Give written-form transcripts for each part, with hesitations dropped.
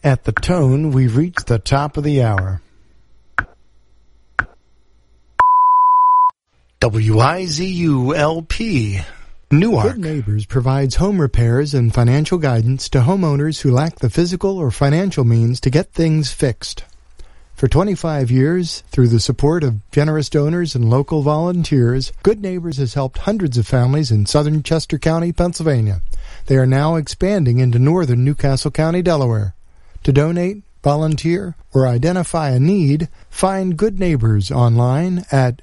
At the tone, we've reached the top of the hour. WIZU-LP, Newark. Good Neighbors provides home repairs and financial guidance to homeowners who lack the physical or financial means to get things fixed. For 25 years, through the support of generous donors and local volunteers, Good Neighbors has helped hundreds of families in southern Chester County, Pennsylvania. They are now expanding into northern Newcastle County, Delaware. To donate, volunteer, or identify a need, find Good Neighbors online at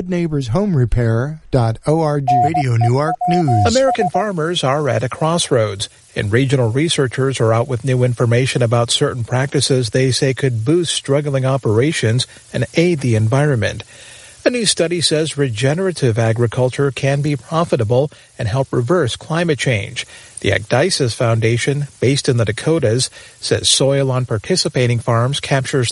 goodneighborshomerepair.org. Radio Newark News. American farmers are at a crossroads, and regional researchers are out with new information about certain practices they say could boost struggling operations and aid the environment. A new study says regenerative agriculture can be profitable and help reverse climate change. The Agdices Foundation, based in the Dakotas, says soil on participating farms captures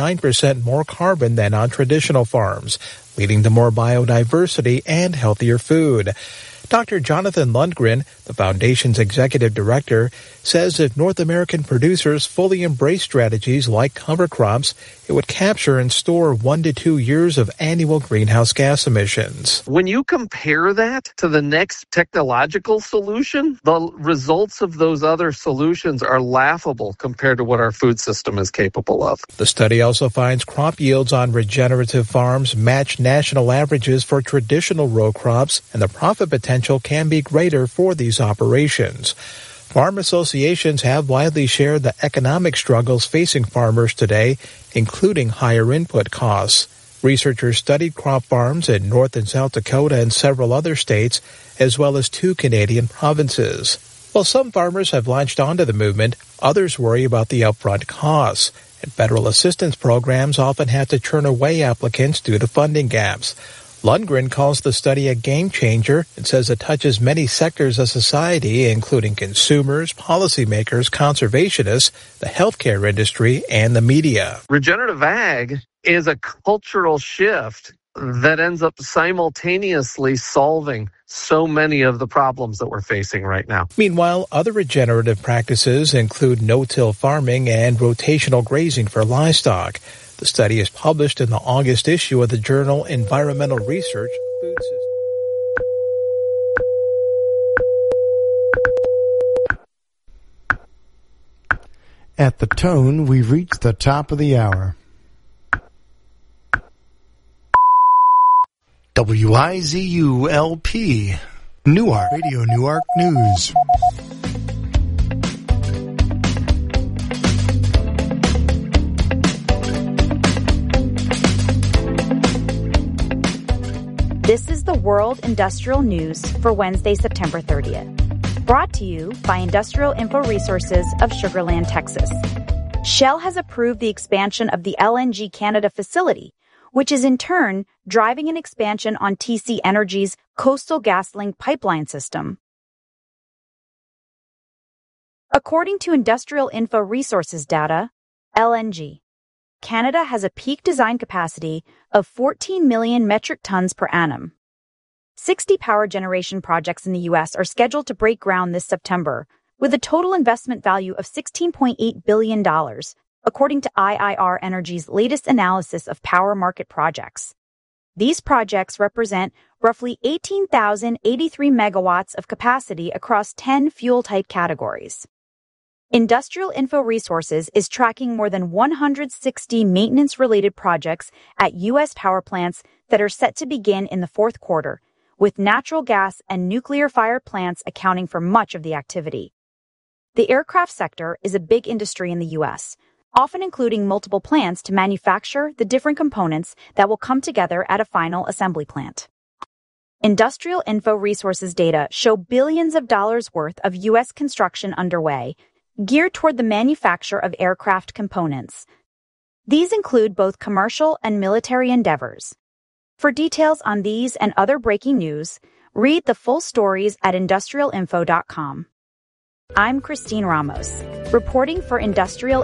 39% more carbon than on traditional farms, leading to more biodiversity and healthier food. Dr. Jonathan Lundgren, the foundation's executive director, says if North American producers fully embrace strategies like cover crops, it would capture and store 1 to 2 years of annual greenhouse gas emissions. When you compare that to the next technological solution, the results of those other solutions are laughable compared to what our food system is capable of. The study also finds crop yields on regenerative farms match national averages for traditional row crops, and the profit potential can be greater for these operations. Farm associations have widely shared the economic struggles facing farmers today, including higher input costs. Researchers studied crop farms in North and South Dakota and several other states, as well as 2 Canadian provinces. While some farmers have latched onto the movement, others worry about the upfront costs, and federal assistance programs often have to turn away applicants due to funding gaps. Lundgren calls the study a game changer and says it touches many sectors of society, including consumers, policymakers, conservationists, the healthcare industry, and the media. Regenerative ag is a cultural shift that ends up simultaneously solving so many of the problems that we're facing right now. Meanwhile, other regenerative practices include no-till farming and rotational grazing for livestock. The study is published in the August issue of the journal Environmental Research Food Systems. At the tone, we've reached the top of the hour. WIZU-LP, Newark. Radio Newark News. This is the World Industrial News for Wednesday, September 30th. Brought to you by Industrial Info Resources of Sugar Land, Texas. Shell has approved the expansion of the LNG Canada facility, which is in turn driving an expansion on TC Energy's Coastal GasLink pipeline system. According to Industrial Info Resources data, LNG Canada has a peak design capacity of 14 million metric tons per annum. 60 power generation projects in the U.S. are scheduled to break ground this September, with a total investment value of $16.8 billion, according to IIR Energy's latest analysis of power market projects. These projects represent roughly 18,083 megawatts of capacity across 10 fuel-type categories. Industrial Info Resources is tracking more than 160 maintenance-related projects at U.S. power plants that are set to begin in the fourth quarter, with natural gas and nuclear-fired plants accounting for much of the activity. The aircraft sector is a big industry in the U.S., often including multiple plants to manufacture the different components that will come together at a final assembly plant. Industrial Info Resources data show billions of dollars worth of U.S. construction underway, geared toward the manufacture of aircraft components. These include both commercial and military endeavors. For details on these and other breaking news, read the full stories at industrialinfo.com. I'm Christine Ramos, reporting for Industrial